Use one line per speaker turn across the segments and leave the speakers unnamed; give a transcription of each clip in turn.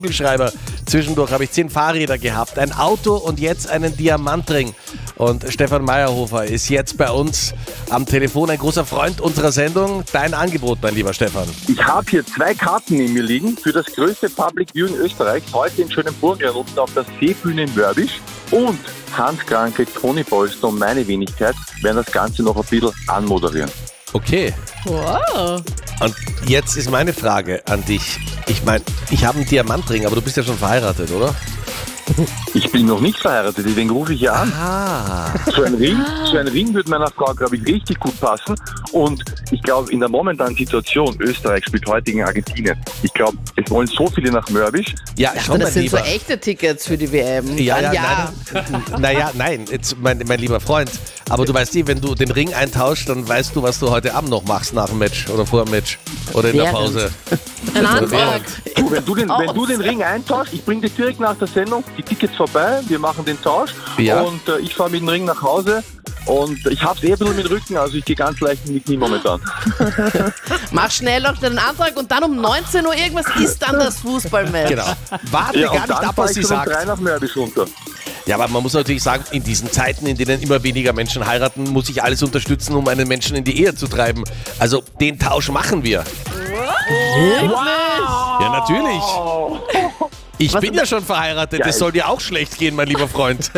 Kugelschreiber. Zwischendurch habe ich 10 Fahrräder gehabt, ein Auto und jetzt einen Diamantring. Und Stefan Meyerhofer ist jetzt bei uns am Telefon, ein großer Freund unserer Sendung. Dein Angebot, mein lieber Stefan.
Ich habe hier 2 Karten neben mir liegen für das größte Public Viewing Österreichs, heute in Schönenburg unten auf der Seebühne in Wörbisch. Und Handkranke Toni Polster und meine Wenigkeit werden das Ganze noch ein bisschen anmoderieren.
Okay.
Wow.
Und jetzt ist meine Frage an dich. Ich meine, ich habe einen Diamantring, aber du bist ja schon verheiratet, oder?
Ich bin noch nicht verheiratet, deswegen rufe ich ja an.
Ah.
So ein Ring würde meiner Frau, glaube ich, richtig gut passen. Und ich glaube, in der momentanen Situation, Österreich spielt heute gegen Argentinien. Ich glaube, es wollen so viele nach Mörbisch.
Ja,
Ja,
schon,
das
mein
sind
Lieber.
so echte Tickets für die WM.
Ja. Nein, jetzt, mein lieber Freund. Aber du weißt wenn du den Ring eintauschst, dann weißt du, was du heute Abend noch machst nach dem Match oder vor dem Match oder in der
Während.
Pause.
Ein Antrag.
Du, wenn du den Ring eintauschst, ich bringe dich direkt nach der Sendung, die Tickets vorbei, wir machen den Tausch
Ja.
und ich fahre mit dem Ring nach Hause und ich habe es ein bisschen mit dem Rücken, also ich gehe ganz leicht mit Knie momentan.
Mach schnell noch den Antrag und dann um 19 Uhr irgendwas ist dann das Fußballmatch.
Genau. Warte
Ja,
gar
und
nicht
dann
ab,
fahre
was
ich
sie
dann um
sagt.
3 nach Mörbisch runter.
Ja, aber man muss natürlich sagen, in diesen Zeiten, in denen immer weniger Menschen heiraten, muss ich alles unterstützen, um einen Menschen in die Ehe zu treiben. Also den Tausch machen wir. Ja, natürlich. Ich bin ja schon verheiratet,
Geil.
das soll dir auch schlecht gehen, mein lieber Freund.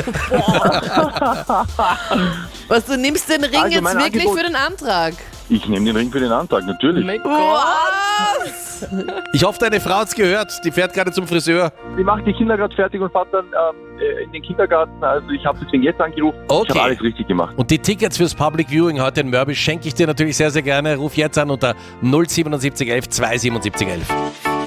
Was, du nimmst den Ring
Also
jetzt
mein
wirklich
Angebot-
für den Antrag?
Ich nehme den Ring für den Antrag, natürlich.
Was?
Ich hoffe, deine Frau hat's gehört, die fährt gerade zum Friseur.
Ich mache die Kinder gerade fertig und fahre dann in den Kindergarten, also ich habe deswegen jetzt angerufen.
Okay.
Ich habe alles richtig gemacht.
Und die Tickets fürs Public Viewing heute in Mörbisch schenke ich dir natürlich sehr, sehr gerne. Ruf jetzt an unter 07711 27711.